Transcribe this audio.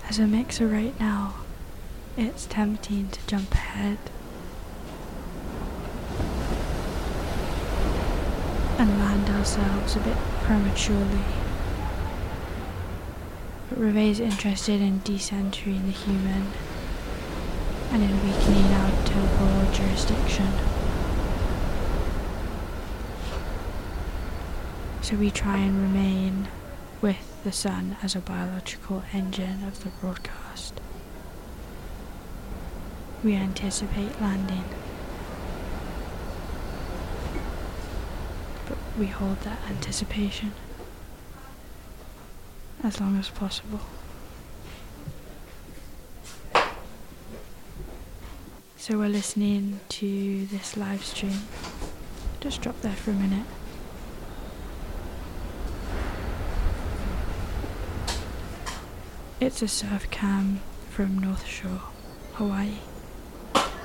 As a mixer right now, it's tempting to jump ahead and land ourselves a bit prematurely. But Reveille is interested in decentering the human and in weakening our temporal jurisdiction. So we try and remain with the sun as a biological engine of the broadcast. We anticipate landing, but we hold that anticipation as long as possible. So we're listening to this live stream. Just drop there for a minute. It's a surf cam from North Shore, Hawaii.